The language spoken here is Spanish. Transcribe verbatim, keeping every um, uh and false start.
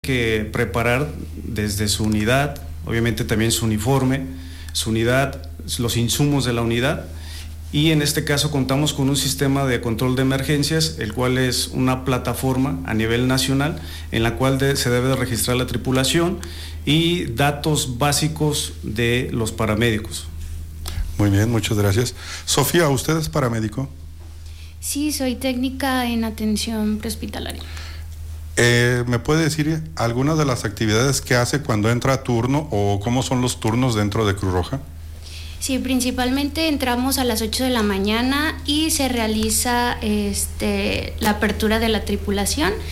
que preparar desde su unidad, obviamente también su uniforme, su unidad, los insumos de la unidad, y en este caso contamos con un sistema de control de emergencias, el cual es una plataforma a nivel nacional en la cual de, se debe de registrar la tripulación y datos básicos de los paramédicos. Muy bien, muchas gracias. Sofía, ¿usted es paramédico? Sí, soy técnica en atención prehospitalaria. Eh, ¿Me puede decir algunas de las actividades que hace cuando entra a turno o cómo son los turnos dentro de Cruz Roja? Sí, principalmente entramos a las ocho de la mañana y se realiza este, la apertura de la tripulación.